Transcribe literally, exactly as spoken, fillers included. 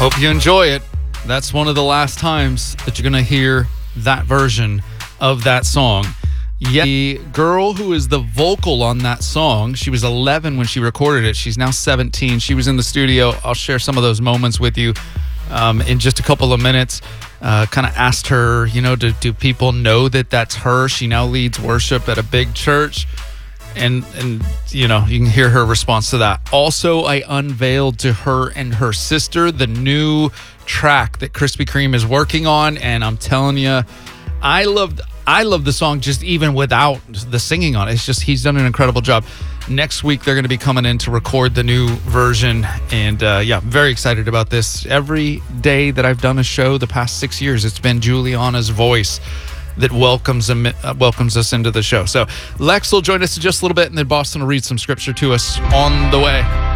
Hope you enjoy it. That's one of the last times that you're going to hear that version of that song. Yet the girl who is the vocal on that song, she was eleven when she recorded it. She's now seventeen. She was in the studio. I'll share some of those moments with you um, in just a couple of minutes. Uh, kind of asked her, you know, do, do people know that that's her? She now leads worship at a big church. And, and you know, you can hear her response to that. Also, I unveiled to her and her sister the new track that Krispy Kreme is working on. And I'm telling you, I loved I love the song just even without the singing on it. It's just, he's done an incredible job. Next week, they're going to be coming in to record the new version. And uh, yeah, very excited about this. Every day that I've done a show the past six years, it's been Juliana's voice that welcomes uh, welcomes us into the show. So Lex will join us in just a little bit, and then Boston will read some scripture to us on the way.